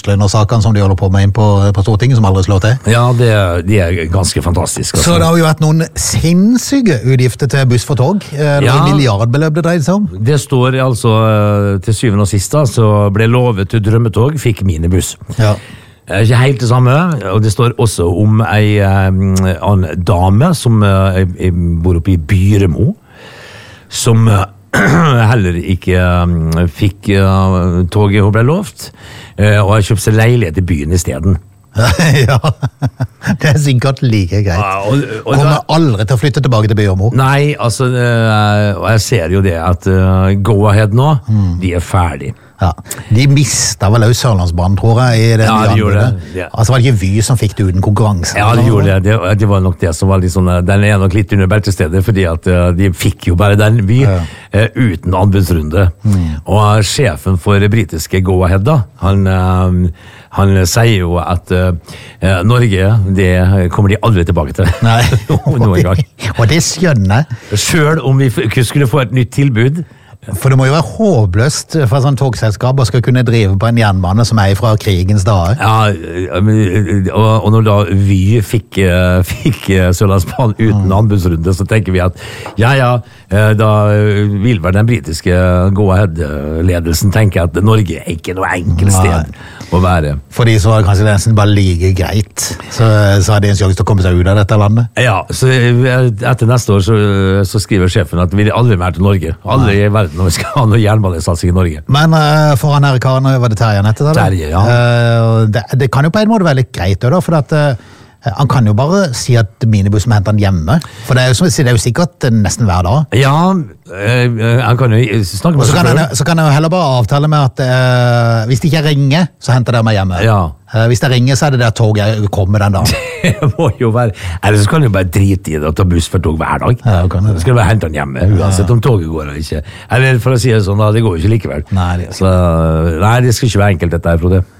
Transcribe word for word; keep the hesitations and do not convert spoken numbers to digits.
efterlønnersakene som de holder på med inn på, på Stortinget, som aldri slår til. Ja, det, det er ganske fantastisk. Altså. Så det har jo vært noen sinnssyke utgifter til buss for tog. Det var ja, milliardbeløp det dreide seg om. Det står altså til syvende og sist, da, så ble lovet til drømmetog, fikk minibuss. Ja. Ikke helt det samme, og det står også om ei en dame som bor oppe i Byremo, som heller ikke fikk toget hun ble lovt, og har kjøpt seg leilighet i byen i stedet. Ja, det er sikkert like greit. Ja, og, og kommer da, aldri til å flytte tilbake til Byremo. Nei, altså, og jeg ser jo det at Go Ahead nå, mm. de er ferdig. Ja, de mistet vel også Sørlandsbanen, tror jeg, i den ja, de gjorde det. Ja. Altså var det ikke Vy som fikk det uten konkurranse? Ja, de gjorde det. det. Det var nok det som var litt sånn, den er nok litt under beltestedet, fordi at de fikk jo bare den Vy, ja. uh, uten anbudsrunde. Mm. Og sjefen for britiske Go Ahead, da, han, uh, han sier jo at uh, Norge, det kommer de aldri tilbake til. Nei, noen gang. Og det skjønner jeg. Selv om vi skulle få et nytt tilbud, for det må jo være håpløst for sånn togselskap å skal kunne drive på en jernbane som er fra krigens dager. Ja, og, og når da Vy fikk, fikk Sørlandsbanen uten mm. anbudsrunde, så tenker vi at ja, ja, da vil vel den britiske Go Ahead-ledelsen tenke at Norge er ikke noe enkelt sted Nei. Å være. For de så var det kanskje nesten bare like greit, så, så hadde de en sjanse til å komme seg ut av dette landet. Ja, så etter neste år så, så skriver sjefen at vi vil aldri være til Norge. Aldri i verden når vi skal ha noe jernbanesatsing i Norge. Men uh, for han her karen, var det Terje nettet? Terje, ja. Uh, det, det kan jo på en måte være litt greit da, for at uh, han kan jo bare si at minibussen henter han hjemme. For det er jo, det er jo sikkert nesten hver dag. Ja, øh, han kan jo snakke med seg selv. Så kan jeg jo heller bare avtale med at øh, hvis det ikke ringer, så henter det meg hjemme. Ja. Uh, hvis det ringer, så er det der toget kommer den dagen. Det må jo være. Eller så kan du bare drite i det og ta buss for tog hver dag. Ja, kan det. Så skal du bare hente han hjemme, uansett om toget går eller ikke. Eller for å si det sånn, da, det går jo ikke likevel. Nei, det, så, nei, det skal ikke være enkelt dette her, Frode.